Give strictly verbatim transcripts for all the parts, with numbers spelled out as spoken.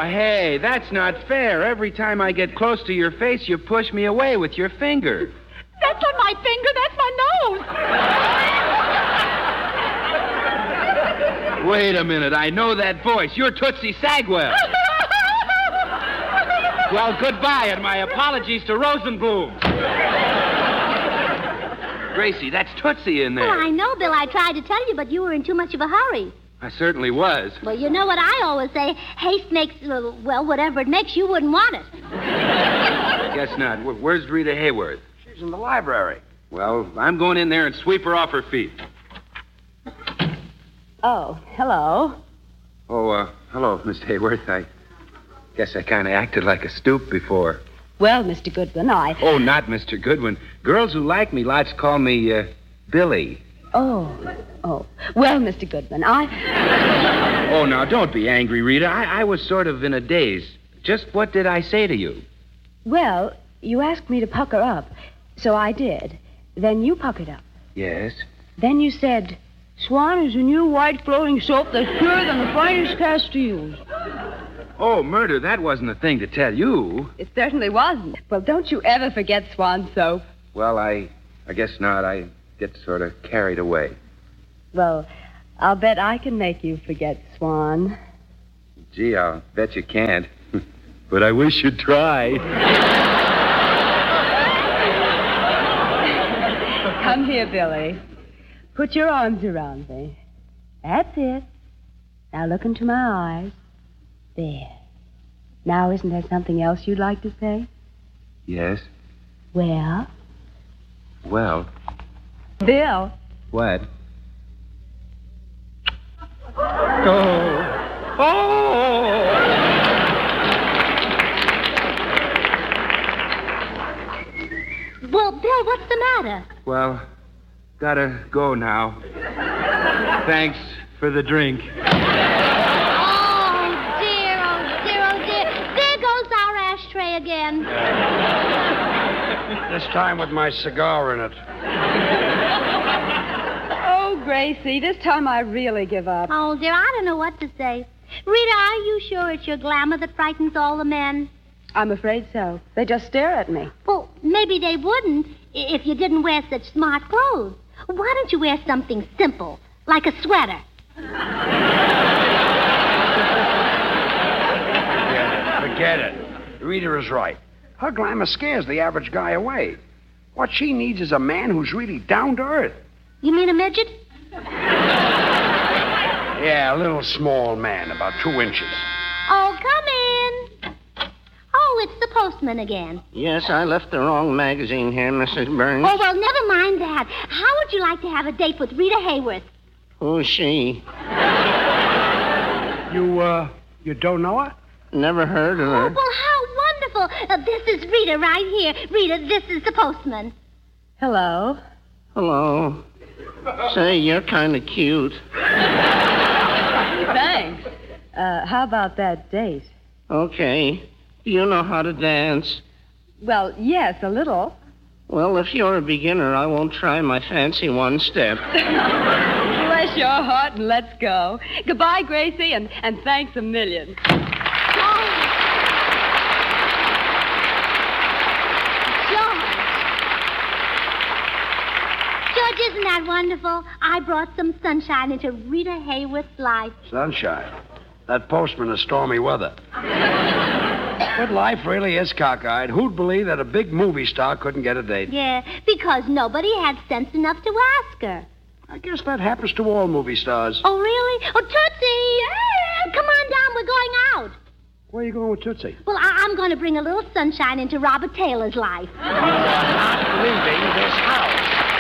hey, that's not fair. Every time I get close to your face, you push me away with your finger. That's not my finger, that's my nose. Wait a minute, I know that voice. You're Tootsie Sagwell. Well, goodbye, and my apologies to Rosenblum. Gracie, that's Tootsie in there. Well, I know, Bill. I tried to tell you, but you were in too much of a hurry. I certainly was. Well, you know what I always say. Haste makes, uh, well, whatever it makes, you wouldn't want it. I guess not. Where's Rita Hayworth? She's in the library. Well, I'm going in there and sweep her off her feet. Oh, hello. Oh, uh, hello, Miss Hayworth. I guess I kind of acted like a stoop before. Well, Mister Goodwin, I... Oh, not Mister Goodwin. Girls who like me lots call me, uh, Billy. Oh, oh. Well, Mister Goodwin, I... Oh, now, don't be angry, Rita. I, I was sort of in a daze. Just what did I say to you? Well, you asked me to pucker up, so I did. Then you puckered up. Yes? Then you said, Swan is a new white floating soap that's purer than the finest Castiles. Oh, murder, that wasn't a thing to tell you. It certainly wasn't. Well, don't you ever forget Swan soap. Well, I I guess not. I get sort of carried away. Well, I'll bet I can make you forget Swan. Gee, I'll bet you can't. But I wish you'd try. Come here, Billy. Put your arms around me. That's it. Now look into my eyes. There. Now, isn't there something else you'd like to say? Yes? Well? Well? Bill. What? Oh. Oh! Well, Bill, what's the matter? Well, gotta go now. Thanks for the drink. Oh, dear, oh, dear, oh, dear. There goes our ashtray again. This time with my cigar in it. Oh, Gracie, this time I really give up. Oh, dear, I don't know what to say. Rita, are you sure it's your glamour that frightens all the men? I'm afraid so. They just stare at me. Well, maybe they wouldn't if you didn't wear such smart clothes. Why don't you wear something simple, like a sweater? Yeah, forget it. Rita is right. Her glamour scares the average guy away. What she needs is a man who's really down to earth. You mean a midget? Yeah, a little small man, about two inches. Oh, come in. Oh, it's the postman again. Yes, I left the wrong magazine here, Missus Burns. Oh, well, never mind that. How would you like to have a date with Rita Hayworth? Who's she? You, uh, you don't know her? Never heard of her. Oh, well, how wonderful. Uh, this is Rita right here. Rita, this is the postman. Hello. Hello. Say, you're kind of cute. Thanks. Uh, how about that date? Okay. You know how to dance? Well, yes, a little. Well, if you're a beginner, I won't try my fancy one step. Bless your heart and let's go. Goodbye, Gracie, and, and thanks a million. George, isn't that wonderful? I brought some sunshine into Rita Hayworth's life. Sunshine. That postman is stormy weather. But life really is cockeyed. Who'd believe that a big movie star couldn't get a date? Yeah, because nobody had sense enough to ask her. I guess that happens to all movie stars. Oh, really? Oh, Tootsie! Yeah. Come on down. We're going out. Where are you going with Tootsie? Well, I- I'm going to bring a little sunshine into Robert Taylor's life. Not leaving this house.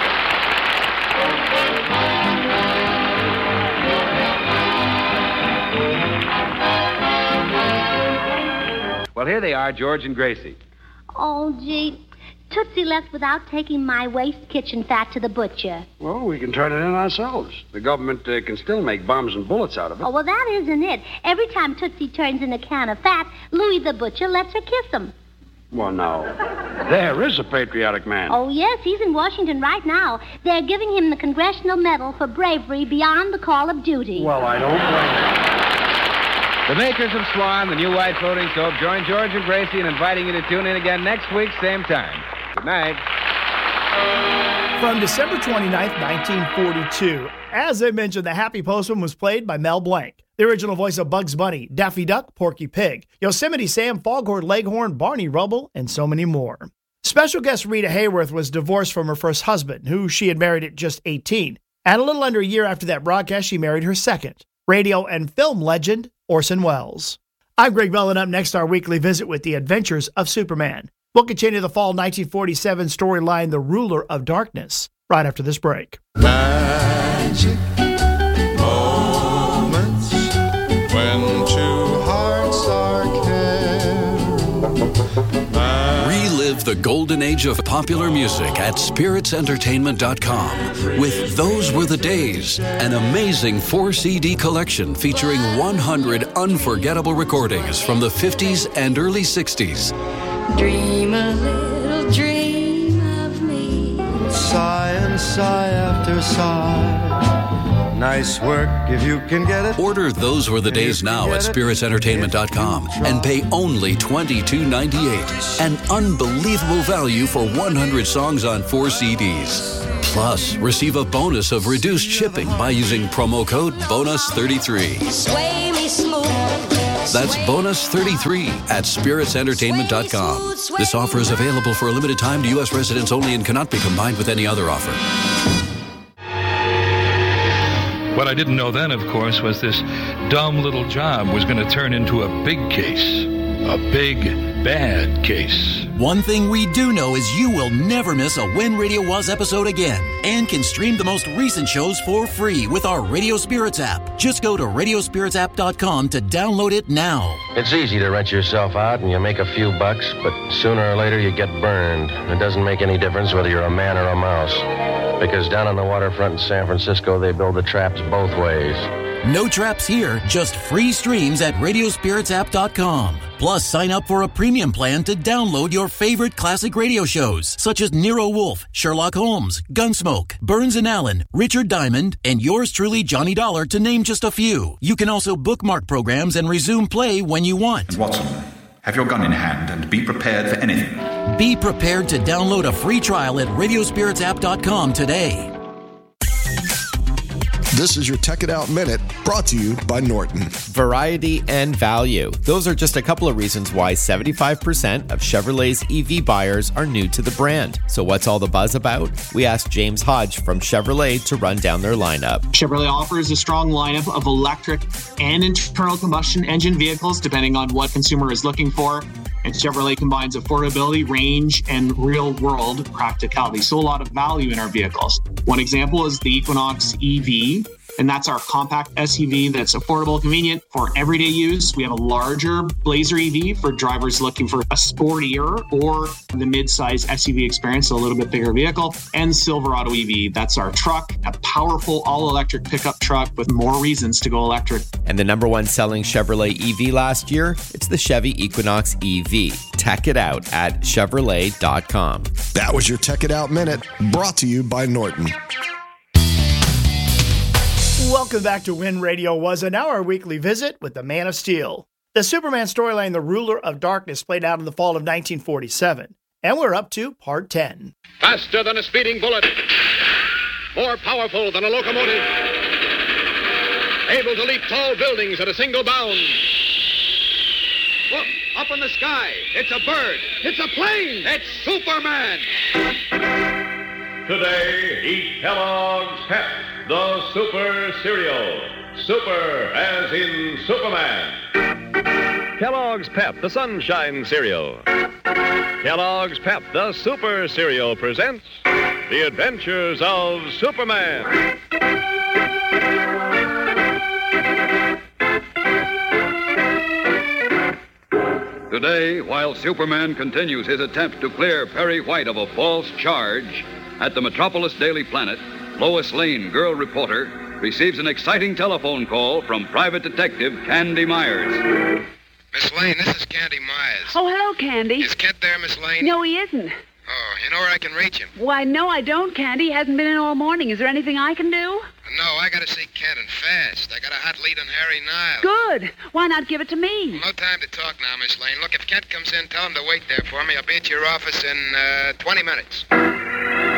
Well, here they are, George and Gracie. Oh, gee. Tootsie left without taking my waste kitchen fat to the butcher. Well, we can turn it in ourselves. The government uh, can still make bombs and bullets out of it. Oh, well, that isn't it. Every time Tootsie turns in a can of fat, Louis the butcher lets her kiss him. Well, now, there is a patriotic man. Oh, yes, he's in Washington right now. They're giving him the Congressional Medal for bravery beyond the call of duty. Well, I don't blame him. The makers of Swan, the new white floating soap, join George and Gracie in inviting you to tune in again next week, same time. Good night. From December twenty-ninth, nineteen forty-two, as I mentioned, The Happy Postman was played by Mel Blanc. The original voice of Bugs Bunny, Daffy Duck, Porky Pig, Yosemite Sam, Foghorn Leghorn, Barney Rubble, and so many more. Special guest Rita Hayworth was divorced from her first husband, who she had married at just eighteen. And a little under a year after that broadcast, she married her second, radio and film legend Orson Welles. I'm Greg Bell, and up next, our weekly visit with the adventures of Superman. We'll continue the fall nineteen forty-seven storyline, The Ruler of Darkness, right after this break. Magic moments when two hearts are caring. Relive the golden age of popular music at spirits entertainment dot com with Those Were the Days, an amazing four C D collection featuring one hundred unforgettable recordings from the fifties and early sixties. Dream a little dream of me. Sigh and sigh after sigh. Nice work if you can get it. Order Those Were the Days now at spirits entertainment dot com and pay only twenty-two ninety-eight. An unbelievable value for one hundred songs on four C Ds. Plus, receive a bonus of reduced shipping by using promo code bonus thirty-three. Sway me smooth. That's bonus thirty-three at spirits entertainment dot com. This offer is available for a limited time to U S residents only and cannot be combined with any other offer. What I didn't know then, of course, was this dumb little job was going to turn into a big case. A big, bad case. One thing we do know is you will never miss a When Radio Was episode again and can stream the most recent shows for free with our Radio Spirits app. Just go to radio spirits app dot com to download it now. It's easy to rent yourself out and you make a few bucks, but sooner or later you get burned. It doesn't make any difference whether you're a man or a mouse. Because down on the waterfront in San Francisco, they build the traps both ways. No traps here, just free streams at radio spirits app dot com. Plus, sign up for a premium plan to download your favorite classic radio shows, such as Nero Wolfe, Sherlock Holmes, Gunsmoke, Burns and Allen, Richard Diamond, and yours truly, Johnny Dollar, to name just a few. You can also bookmark programs and resume play when you want. And Watson, have your gun in hand and be prepared for anything. Be prepared to download a free trial at radio spirits app dot com today. This is your Tech It Out Minute, brought to you by Norton. Variety and value. Those are just a couple of reasons why seventy-five percent of Chevrolet's E V buyers are new to the brand. So what's all the buzz about? We asked James Hodge from Chevrolet to run down their lineup. Chevrolet offers a strong lineup of electric and internal combustion engine vehicles, depending on what consumer is looking for. And Chevrolet combines affordability, range, and real-world practicality. So a lot of value in our vehicles. One example is the Equinox E V, and that's our compact S U V that's affordable, convenient for everyday use. We have a larger Blazer E V for drivers looking for a sportier or the mid-size S U V experience, so a little bit bigger vehicle. And Silverado E V, that's our truck, a powerful all-electric pickup truck with more reasons to go electric. And the number one selling Chevrolet E V last year, it's the Chevy Equinox E V. Tech it out at chevrolet dot com. That was your Tech It Out Minute, brought to you by Norton. Welcome back to When Radio Was, and now our weekly visit with the Man of Steel. The Superman storyline, The Ruler of Darkness, played out in the fall of nineteen forty-seven. And we're up to part ten. Faster than a speeding bullet. More powerful than a locomotive. Able to leap tall buildings at a single bound. Look, up in the sky. It's a bird. It's a plane. It's Superman. Today, eat Kellogg's Pep, the Super Cereal. Super as in Superman. Kellogg's Pep, the Sunshine Cereal. Kellogg's Pep, the Super Cereal presents The Adventures of Superman. Today, while Superman continues his attempt to clear Perry White of a false charge, at the Metropolis Daily Planet, Lois Lane, girl reporter, receives an exciting telephone call from private detective Candy Myers. Miss Lane, this is Candy Myers. Oh, hello, Candy. Is Kent there, Miss Lane? No, he isn't. Oh, you know where I can reach him? Why, no, I don't, Candy. He hasn't been in all morning. Is there anything I can do? No, I gotta see Kent and fast. I got a hot lead on Harry Niles. Good. Why not give it to me? Well, no time to talk now, Miss Lane. Look, if Kent comes in, tell him to wait there for me. I'll be at your office in uh, twenty minutes.